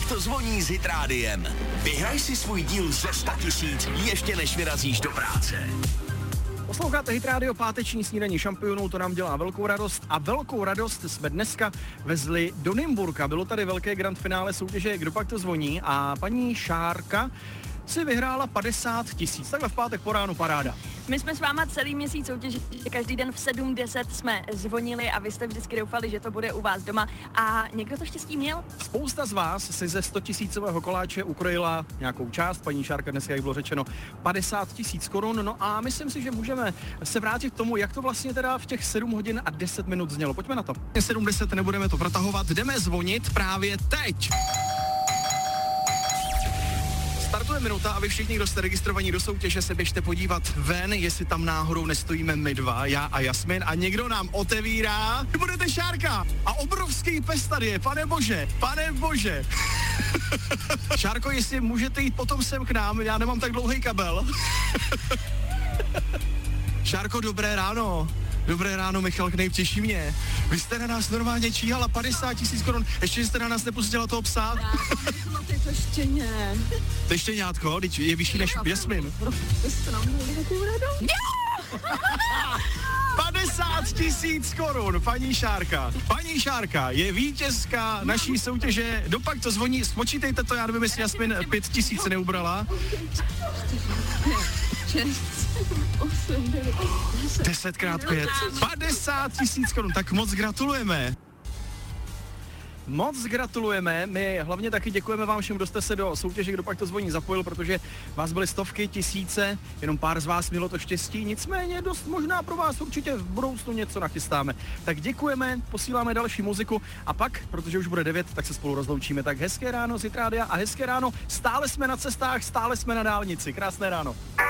to zvoní s Hit Rádiem. Vyhraj si svůj díl ze 100 000 ještě než vyrazíš do práce. Posloucháte Hit Radio, páteční snídaní šampionů, to nám dělá velkou radost a velkou radost jsme dneska vezli do Nymburka. Bylo tady velké grand finále soutěže Kdo pak to zvoní a paní Šárka si vyhrála 50 000. Takhle v pátek po ránu paráda. My jsme s váma celý měsíc soutěžili, každý den v 7:10 jsme zvonili a vy jste vždycky doufali, že to bude u vás doma a někdo to štěstí měl? Spousta z vás si ze 100 000 koláče ukrojila nějakou část, paní Šárka dneska, jak bylo řečeno, 50 000 korun, no a myslím si, že můžeme se vrátit k tomu, jak to vlastně teda v těch 7 hodin a 10 minut znělo. Pojďme na to. 7:10, nebudeme to protahovat, jdeme zvonit právě teď. Startuje minuta a vy všichni, kdo jste registrovaní do soutěže, se běžte podívat ven, jestli tam náhodou nestojíme my dva, já a Jasmin, a někdo nám otevírá. Budete Šárka a obrovský pes tady je, pane bože. Šárko, jestli můžete jít potom sem k nám, já nemám tak dlouhý kabel. Šárko, dobré ráno. Dobré ráno, Michal Knejp, těší mě. Vy jste na nás normálně číhala 50 000 korun, ještě jste na nás nepustila toho psa. Ty to štěně. To ještě nějako, je vyšší než Jasmin. Jste nám měli takovou radost. 50 000 korun, paní Šárka. Paní Šárka je vítězka naší soutěže. Dopak to zvoní, spočítejte to, já nevím, jestli Jasmin 5 000 neubrala. 10x5. 50 000 korun, tak moc gratulujeme. Moc gratulujeme, my hlavně taky děkujeme vám všem, kdo jste se do soutěže Kdo pak to zvoní zapojil, protože vás byly stovky, tisíce, jenom pár z vás mělo to štěstí, nicméně dost možná pro vás určitě v budoucnu něco nachystáme. Tak děkujeme, posíláme další muziku a pak, protože už bude 9, tak se spolu rozloučíme. Tak hezké ráno z Hit Rádia a hezké ráno, stále jsme na cestách, stále jsme na dálnici. Krásné ráno.